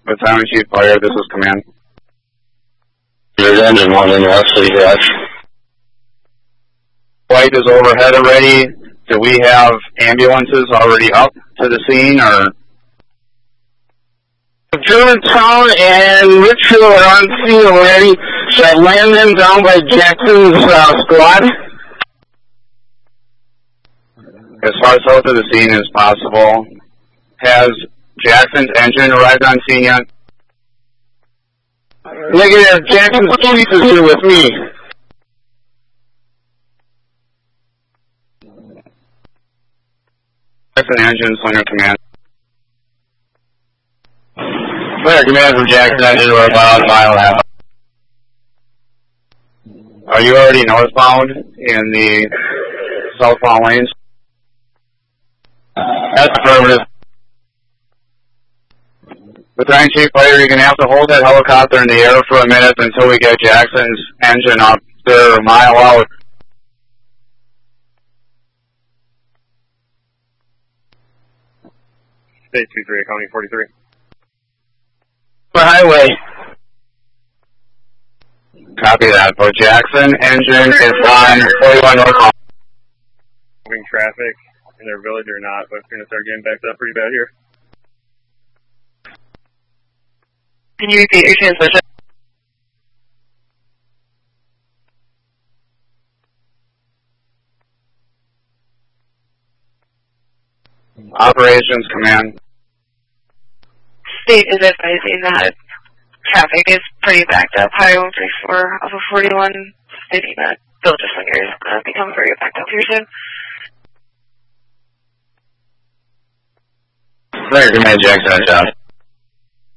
Battalion Chief Fire, this is command. There's engine 1 in Wesley, yes. Flight is overhead already. Do we have ambulances already up to the scene, or? Germantown and Richfield are on scene already. Should I land them down by Jackson's squad? As far south of the scene as possible. Has Jackson's engine arrived on scene yet? Negative. Jackson's police is here with me. Jackson engine, Slinger command. Fire command from Jackson engine, we're about a mile and a half. Are you already northbound in the southbound lanes? That's affirmative. Battalion Chief Fire, you're going to have to hold that helicopter in the air for a minute until we get Jackson's engine up. They're a mile out. State 23, County 43. The highway. Copy that. But Jackson engine is on 41 northbound. Moving traffic in their village or not, but it's going to start getting backed up pretty bad here. Can you repeat your transmission? Operations command. State is advising that traffic is pretty backed up. Highway 134 off of 41, stating that Village of Slinger is going to become very backed up here soon. Fire command Jackson engine.